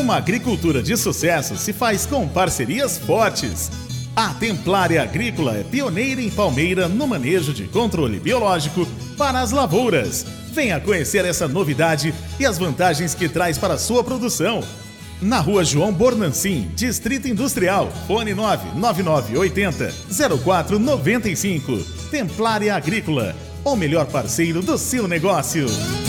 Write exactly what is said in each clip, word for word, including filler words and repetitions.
Uma agricultura de sucesso se faz com parcerias fortes. A Templária Agrícola é pioneira em Palmeira no manejo de controle biológico para as lavouras. Venha conhecer essa novidade e as vantagens que traz para a sua produção. Na rua João Bornancin, Distrito Industrial, fone nove nove nove oito zero zero quatro nove cinco. Templária Agrícola, o melhor parceiro do seu negócio.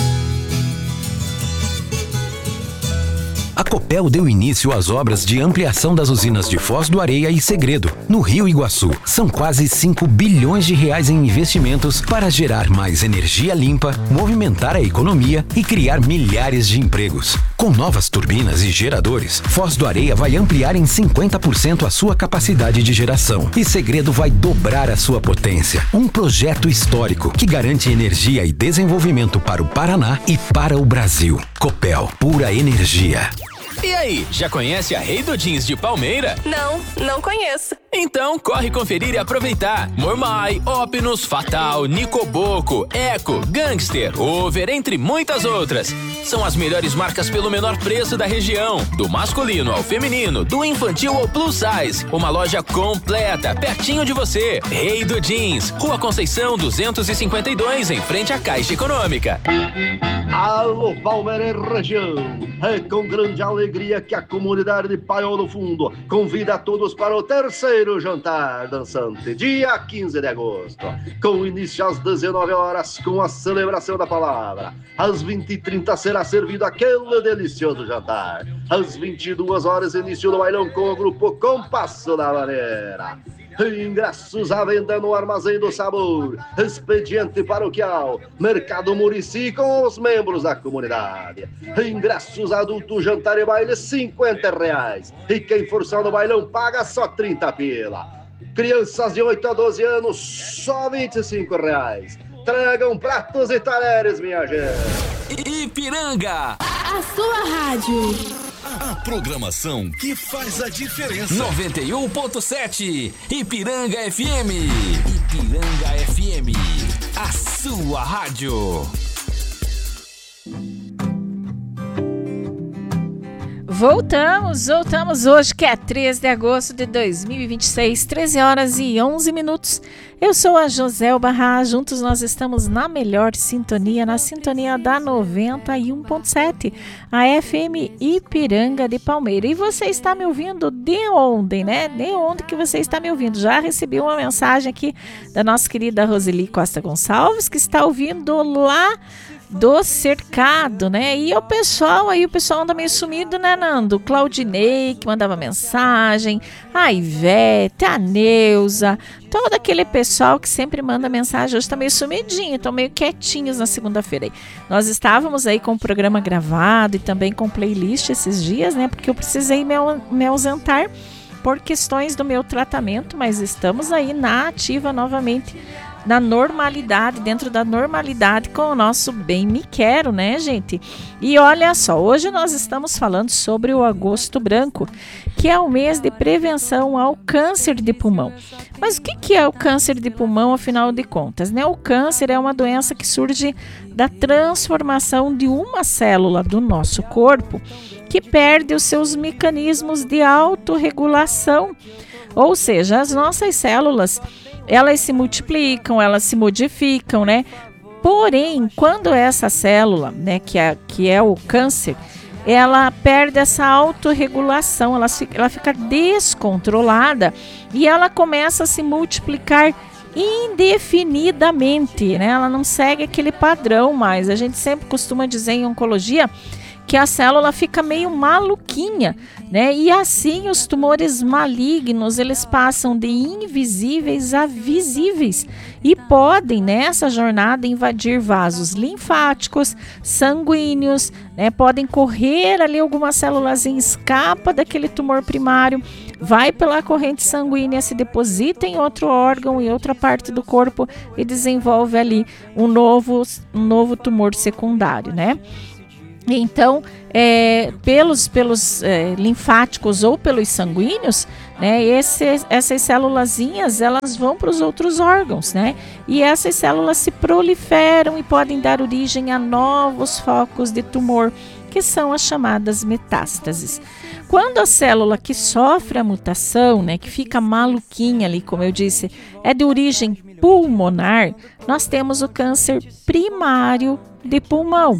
A Copel deu início às obras de ampliação das usinas de Foz do Areia e Segredo, no Rio Iguaçu. São quase cinco bilhões de reais em investimentos para gerar mais energia limpa, movimentar a economia e criar milhares de empregos. Com novas turbinas e geradores, Foz do Areia vai ampliar em cinquenta por cento a sua capacidade de geração e Segredo vai dobrar a sua potência. Um projeto histórico que garante energia e desenvolvimento para o Paraná e para o Brasil. Copel, pura energia. E aí, já conhece a Rei do Jeans de Palmeira? Não, não conheço. Então, corre conferir e aproveitar. Mormai, Opinus, Fatal, Nicoboco, Eco, Gangster, Over, entre muitas outras. São as melhores marcas pelo menor preço da região. Do masculino ao feminino, do infantil ao plus size. Uma loja completa, pertinho de você. Rei do Jeans, Rua Conceição duzentos e cinquenta e dois, em frente à Caixa Econômica. Alô, Palmeira e região. É com grande alegria que a comunidade de Paiol do Fundo convida a todos para o terceiro jantar dançante, dia quinze de agosto, com início às dezenove horas, com a celebração da palavra. Às vinte e trinta será servido aquele delicioso jantar. Às vinte e duas horas, início do bailão com o grupo Compasso da Maneira. Ingressos à venda no Armazém do Sabor, Expediente Paroquial, Mercado Murici, com os membros da comunidade. Ingressos adulto, jantar e baile, cinquenta reais. E quem for só no bailão paga só trinta pila. Crianças de oito a doze anos, só vinte e cinco reais. Tragam pratos e talheres, minha gente. Ipiranga, a sua rádio. A programação que faz a diferença. noventa e um ponto sete, Ipiranga F M. Ipiranga F M, a sua rádio. Voltamos, voltamos hoje que é treze de agosto de dois mil e vinte e seis, treze horas e onze minutos. Eu sou a Joselba Barra, juntos nós estamos na melhor sintonia, na sintonia da noventa e um ponto sete, a F M Ipiranga de Palmeira. E você está me ouvindo de onde, né? De onde que você está me ouvindo? Já recebi uma mensagem aqui da nossa querida Roseli Costa Gonçalves, que está ouvindo lá do Cercado, né? E o pessoal aí, o pessoal anda meio sumido, né, Nando? Claudinei, que mandava mensagem, a Ivete, a Neuza, todo aquele pessoal que sempre manda mensagem, hoje tá meio sumidinho, estão meio quietinhos na segunda-feira aí. Nós estávamos aí com o programa gravado e também com playlist esses dias, né? Porque eu precisei me, me ausentar por questões do meu tratamento, mas estamos aí na ativa novamente, na normalidade, dentro da normalidade com o nosso Bem Me Quero, né, gente? E olha só, hoje nós estamos falando sobre o Agosto Branco, que é o mês de prevenção ao câncer de pulmão. Mas o que que é o câncer de pulmão, afinal de contas, né? O câncer é uma doença que surge da transformação de uma célula do nosso corpo que perde os seus mecanismos de autorregulação, ou seja, as nossas células, elas se multiplicam, elas se modificam, né? Porém, quando essa célula, né, que é, que é o câncer, ela perde essa autorregulação, ela, ela fica descontrolada e ela começa a se multiplicar indefinidamente, né? Ela não segue aquele padrão mais. A gente sempre costuma dizer em oncologia que a célula fica meio maluquinha, né? E assim os tumores malignos, eles passam de invisíveis a visíveis e podem, nessa jornada, invadir vasos linfáticos, sanguíneos, né? Podem correr ali, algumas células escapa daquele tumor primário, vai pela corrente sanguínea, se deposita em outro órgão, em outra parte do corpo e desenvolve ali um novo, um novo tumor secundário, né? Então, é, pelos, pelos é, linfáticos ou pelos sanguíneos, né, esse, essas célulazinhas, elas vão para os outros órgãos, né? E essas células se proliferam e podem dar origem a novos focos de tumor, que são as chamadas metástases. Quando a célula que sofre a mutação, né, que fica maluquinha ali, como eu disse, é de origem pulmonar, nós temos o câncer primário de pulmão.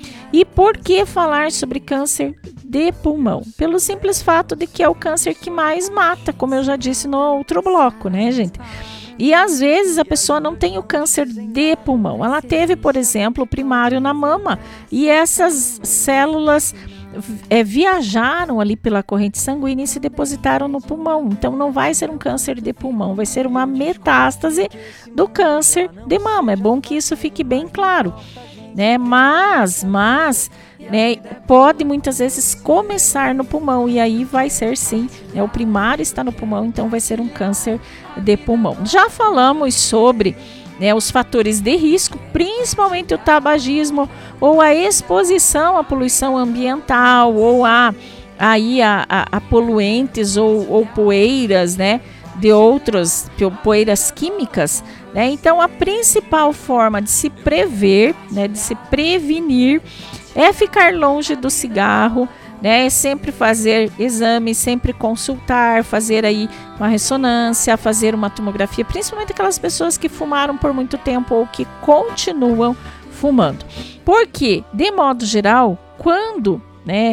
E por que falar sobre câncer de pulmão? Pelo simples fato de que é o câncer que mais mata, como eu já disse no outro bloco, né, gente? E às vezes a pessoa não tem o câncer de pulmão. Ela teve, por exemplo, o primário na mama e essas células é, viajaram ali pela corrente sanguínea e se depositaram no pulmão. Então não vai ser um câncer de pulmão, vai ser uma metástase do câncer de mama. É bom que isso fique bem claro, né? Mas, mas, né, pode muitas vezes começar no pulmão e aí vai ser sim, né, o primário está no pulmão, então vai ser um câncer de pulmão. Já falamos sobre, né, os fatores de risco, principalmente o tabagismo ou a exposição à poluição ambiental ou a, aí a, a, a poluentes ou, ou poeiras, né, de outras poeiras químicas, né? Então a principal forma de se prever, né, de se prevenir é ficar longe do cigarro, né? É sempre fazer exames, sempre consultar, fazer aí uma ressonância, fazer uma tomografia, principalmente aquelas pessoas que fumaram por muito tempo ou que continuam fumando. Porque, de modo geral, quando, né,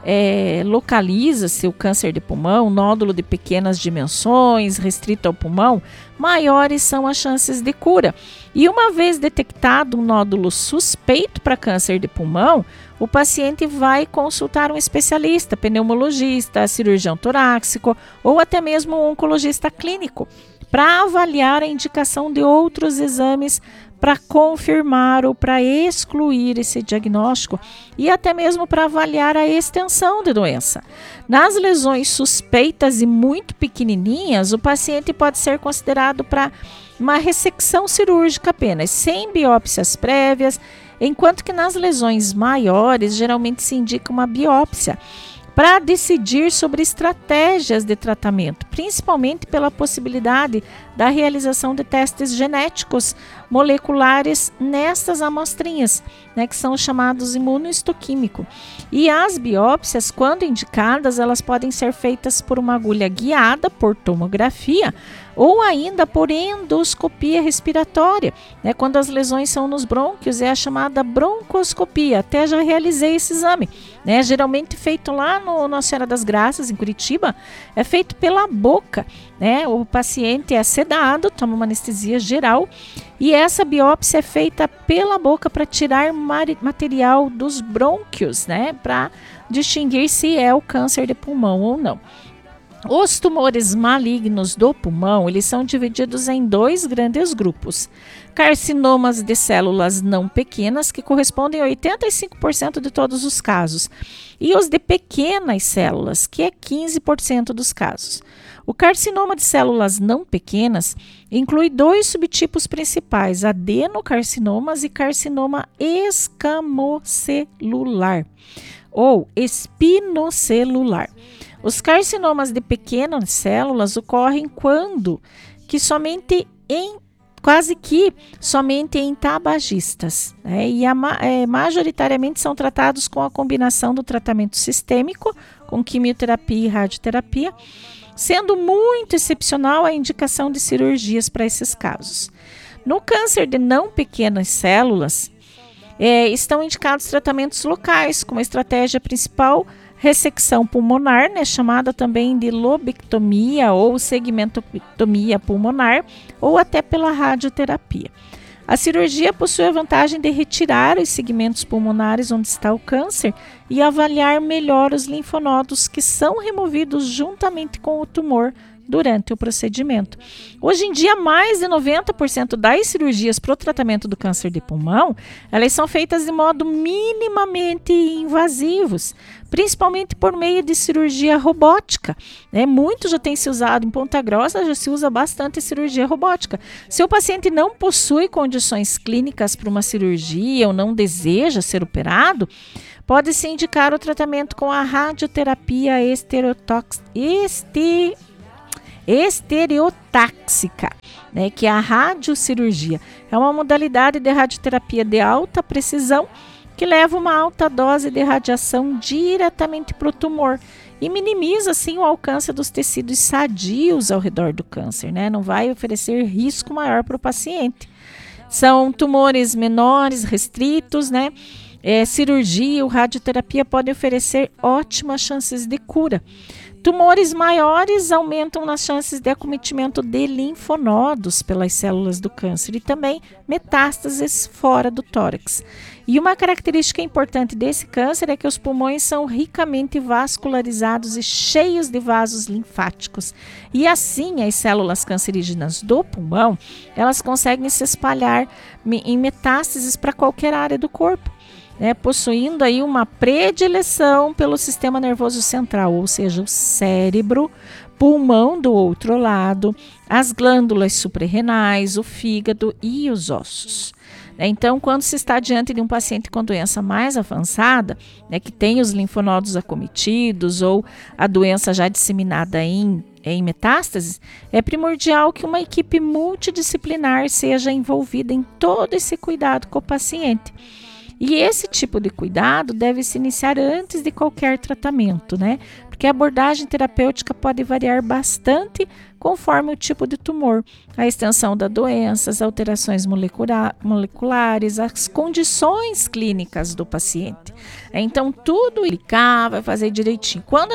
É, localiza-se o câncer de pulmão, nódulo de pequenas dimensões, restrito ao pulmão, maiores são as chances de cura. E uma vez detectado um nódulo suspeito para câncer de pulmão, o paciente vai consultar um especialista, pneumologista, cirurgião torácico ou até mesmo um oncologista clínico, para avaliar a indicação de outros exames para confirmar ou para excluir esse diagnóstico e até mesmo para avaliar a extensão da doença. Nas lesões suspeitas e muito pequenininhas, o paciente pode ser considerado para uma ressecção cirúrgica apenas, sem biópsias prévias, enquanto que nas lesões maiores, geralmente se indica uma biópsia para decidir sobre estratégias de tratamento, principalmente pela possibilidade da realização de testes genéticos moleculares nessas amostrinhas, né, que são chamados imunohistoquímico. E as biópsias, quando indicadas, elas podem ser feitas por uma agulha guiada por tomografia ou ainda por endoscopia respiratória, né, quando as lesões são nos brônquios, é a chamada broncoscopia. Até já realizei esse exame, né, geralmente feito lá no Nossa Senhora das Graças, em Curitiba, é feito pela boca, né, o paciente é sedado, toma uma anestesia geral e essa biópsia é feita pela boca para tirar material dos brônquios, né, para distinguir se é o câncer de pulmão ou não. Os tumores malignos do pulmão, eles são divididos em dois grandes grupos. Carcinomas de células não pequenas, que correspondem a oitenta e cinco por cento de todos os casos, e os de pequenas células, que é quinze por cento dos casos. O carcinoma de células não pequenas inclui dois subtipos principais, adenocarcinomas e carcinoma escamocelular, ou espinocelular. Os carcinomas de pequenas células ocorrem quando que somente em quase que somente em tabagistas, né? E a, é, majoritariamente são tratados com a combinação do tratamento sistêmico, com quimioterapia e radioterapia, sendo muito excepcional a indicação de cirurgias para esses casos. No câncer de não pequenas células, é, estão indicados tratamentos locais, como a estratégia principal ressecção pulmonar, né, chamada também de lobectomia ou segmentotomia pulmonar, ou até pela radioterapia. A cirurgia possui a vantagem de retirar os segmentos pulmonares onde está o câncer e avaliar melhor os linfonodos que são removidos juntamente com o tumor durante o procedimento. Hoje em dia, mais de noventa por cento das cirurgias para o tratamento do câncer de pulmão, elas são feitas de modo minimamente invasivos, principalmente por meio de cirurgia robótica, né? Muito já tem se usado em Ponta Grossa, já se usa bastante cirurgia robótica. Se o paciente não possui condições clínicas para uma cirurgia ou não deseja ser operado, pode-se indicar o tratamento com a radioterapia estereotox... este... estereotáxica, né, que é a radiocirurgia. É uma modalidade de radioterapia de alta precisão que leva uma alta dose de radiação diretamente para o tumor e minimiza, assim, o alcance dos tecidos sadios ao redor do câncer, né? Não vai oferecer risco maior para o paciente. São tumores menores, restritos, né? É, cirurgia ou radioterapia podem oferecer ótimas chances de cura. Tumores maiores aumentam nas chances de acometimento de linfonodos pelas células do câncer e também metástases fora do tórax. E uma característica importante desse câncer é que os pulmões são ricamente vascularizados e cheios de vasos linfáticos. E assim, as células cancerígenas do pulmão, elas conseguem se espalhar em metástases para qualquer área do corpo, né, possuindo aí uma predileção pelo sistema nervoso central, ou seja, o cérebro, pulmão do outro lado, as glândulas suprarrenais, o fígado e os ossos. Então, quando se está diante de um paciente com doença mais avançada, né, que tem os linfonodos acometidos ou a doença já disseminada em, em metástases, é primordial que uma equipe multidisciplinar seja envolvida em todo esse cuidado com o paciente. E esse tipo de cuidado deve se iniciar antes de qualquer tratamento, né? Porque a abordagem terapêutica pode variar bastante conforme o tipo de tumor, a extensão da doença, as alterações molecula- moleculares, as condições clínicas do paciente. Então, tudo ele vai fazer direitinho. Quando